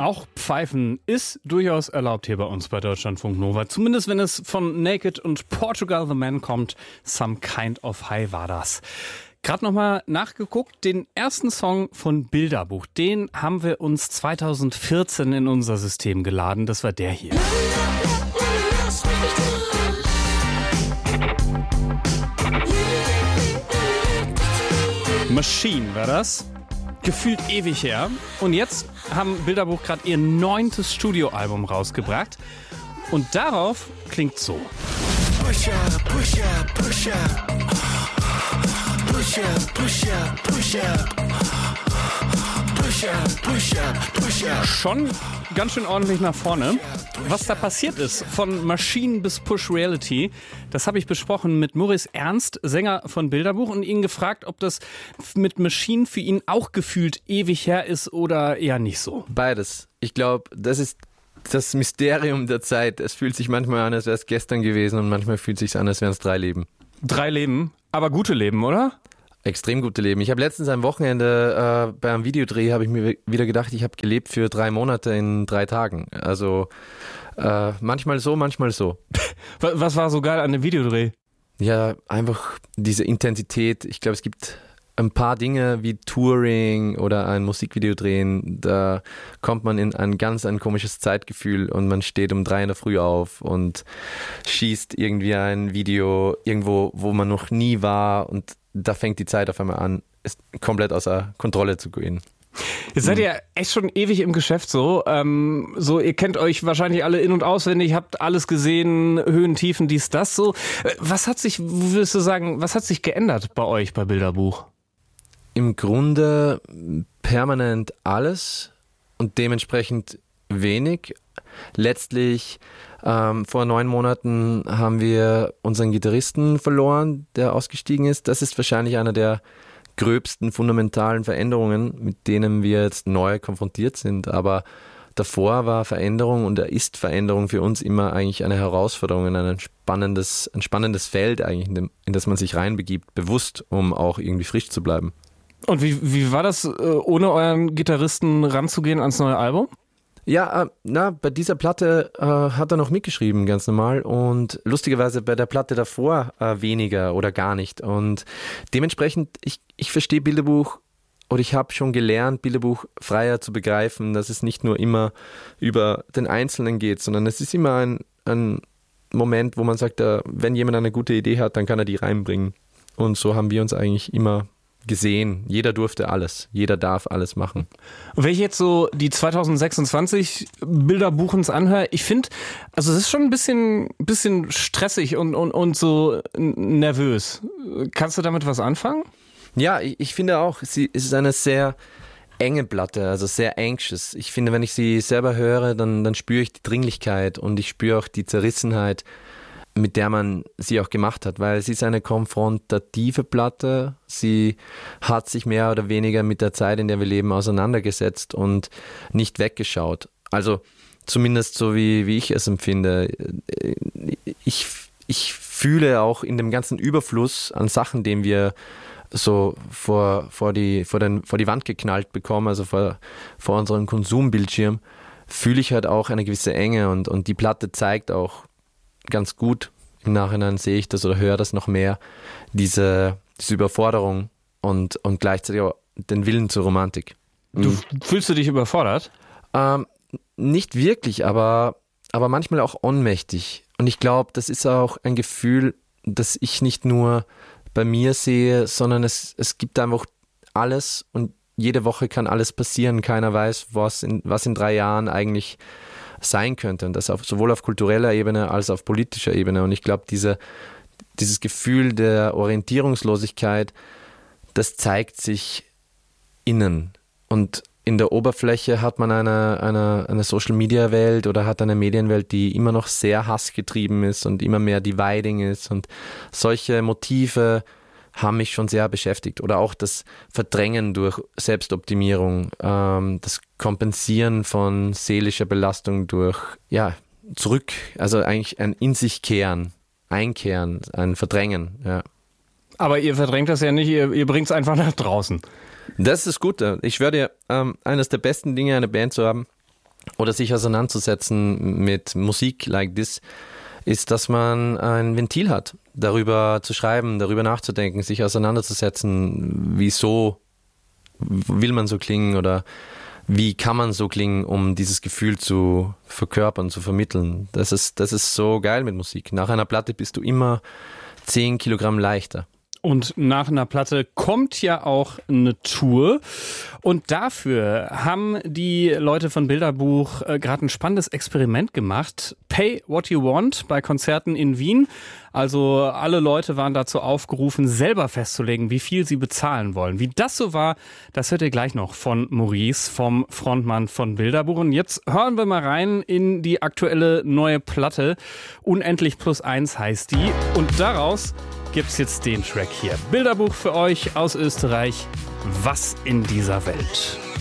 Auch Pfeifen ist durchaus erlaubt hier bei uns bei Deutschlandfunk Nova. Zumindest wenn es von Naked und Portugal the Man kommt. Some Kind of High war das. Gerade nochmal nachgeguckt, den ersten Song von Bilderbuch, den haben wir uns 2014 in unser System geladen. Das war der hier. Machine war das. Gefühlt ewig her. Und jetzt haben Bilderbuch gerade ihr 9. Studioalbum rausgebracht. Und darauf klingt so. Push up, push up, push up. Push up, push up, push up. Push up, push up, push up. Schon ganz schön ordentlich nach vorne. Was da passiert ist, von Machine bis Push Reality, das habe ich besprochen mit Maurice Ernst, Sänger von Bilderbuch, und ihn gefragt, ob das mit Machine für ihn auch gefühlt ewig her ist oder eher nicht so. Beides. Ich glaube, das ist das Mysterium der Zeit. Es fühlt sich manchmal an, als wäre es gestern gewesen, und manchmal fühlt es sich an, als wären es 3 Leben. 3 Leben, aber gute Leben, oder? Extrem gute Leben. Ich habe letztens am Wochenende bei einem Videodreh habe ich mir wieder gedacht, ich habe gelebt für 3 Monate in 3 Tagen. Also manchmal so, manchmal so. Was war so geil an dem Videodreh? Ja, einfach diese Intensität. Ich glaube, es gibt ein paar Dinge wie Touring oder ein Musikvideo drehen, da kommt man in ein komisches Zeitgefühl und man steht um 3 in der Früh auf und schießt irgendwie ein Video irgendwo, wo man noch nie war, und da fängt die Zeit auf einmal an, ist komplett außer Kontrolle zu gehen. Jetzt seid ihr echt schon ewig im Geschäft so. Ihr kennt euch wahrscheinlich alle in- und auswendig, habt alles gesehen, Höhen, Tiefen, dies, das so. Was hat sich geändert bei euch bei Bilderbuch? Im Grunde permanent alles und dementsprechend wenig. Letztlich vor 9 Monaten haben wir unseren Gitarristen verloren, der ausgestiegen ist. Das ist wahrscheinlich einer der gröbsten fundamentalen Veränderungen, mit denen wir jetzt neu konfrontiert sind. Aber davor war Veränderung und ist Veränderung für uns immer eigentlich eine Herausforderung, ein spannendes Feld eigentlich, in das man sich reinbegibt, bewusst, um auch irgendwie frisch zu bleiben. Und wie war das, ohne euren Gitarristen ranzugehen ans neue Album? Ja, bei dieser Platte hat er noch mitgeschrieben, ganz normal, und lustigerweise bei der Platte davor weniger oder gar nicht, und dementsprechend, ich verstehe Bilderbuch, oder ich habe schon gelernt, Bilderbuch freier zu begreifen, dass es nicht nur immer über den Einzelnen geht, sondern es ist immer ein Moment, wo man sagt, wenn jemand eine gute Idee hat, dann kann er die reinbringen, und so haben wir uns eigentlich immer gesehen. Jeder durfte alles. Jeder darf alles machen. Und wenn ich jetzt so die 2026 Bilderbuchens anhöre, ich finde, also es ist schon ein bisschen stressig und so nervös. Kannst du damit was anfangen? Ja, ich finde auch, es ist eine sehr enge Platte, also sehr anxious. Ich finde, wenn ich sie selber höre, dann spüre ich die Dringlichkeit und ich spüre auch die Zerrissenheit, mit der man sie auch gemacht hat, weil sie ist eine konfrontative Platte. Sie hat sich mehr oder weniger mit der Zeit, in der wir leben, auseinandergesetzt und nicht weggeschaut. Also zumindest so, wie ich es empfinde. Ich fühle auch in dem ganzen Überfluss an Sachen, den wir so vor die Wand geknallt bekommen, also vor unserem Konsumbildschirm, fühle ich halt auch eine gewisse Enge, und die Platte zeigt auch ganz gut, im Nachhinein sehe ich das oder höre das noch mehr, diese Überforderung und gleichzeitig auch den Willen zur Romantik. Fühlst du dich überfordert? Nicht wirklich, aber manchmal auch ohnmächtig. Und ich glaube, das ist auch ein Gefühl, das ich nicht nur bei mir sehe, sondern es gibt einfach alles, und jede Woche kann alles passieren. Keiner weiß, was in 3 Jahren eigentlich sein könnte, und das sowohl auf kultureller Ebene als auch auf politischer Ebene. Und ich glaube, dieses Gefühl der Orientierungslosigkeit, das zeigt sich innen. Und in der Oberfläche hat man eine Social-Media-Welt oder hat eine Medienwelt, die immer noch sehr hassgetrieben ist und immer mehr dividing ist. Und solche Motive haben mich schon sehr beschäftigt. Oder auch das Verdrängen durch Selbstoptimierung, das Kompensieren von seelischer Belastung durch, zurück, also eigentlich ein in sich kehren, einkehren, ein Verdrängen, ja. Aber ihr verdrängt das ja nicht, ihr bringt es einfach nach draußen. Das ist das Gute. Ich schwöre dir, eines der besten Dinge, eine Band zu haben, oder sich auseinanderzusetzen mit Musik like this, ist, dass man ein Ventil hat, darüber zu schreiben, darüber nachzudenken, sich auseinanderzusetzen, wieso will man so klingen oder wie kann man so klingen, um dieses Gefühl zu verkörpern, zu vermitteln. Das ist so geil mit Musik. Nach einer Platte bist du immer 10 Kilogramm leichter. Und nach einer Platte kommt ja auch eine Tour. Und dafür haben die Leute von Bilderbuch gerade ein spannendes Experiment gemacht. Pay What You Want bei Konzerten in Wien. Also alle Leute waren dazu aufgerufen, selber festzulegen, wie viel sie bezahlen wollen. Wie das so war, das hört ihr gleich noch von Maurice, vom Frontmann von Bilderbuch. Und jetzt hören wir mal rein in die aktuelle neue Platte. Unendlich +1 heißt die. Und daraus gibt's jetzt den Track hier. Bilderbuch für euch aus Österreich. Was in dieser Welt?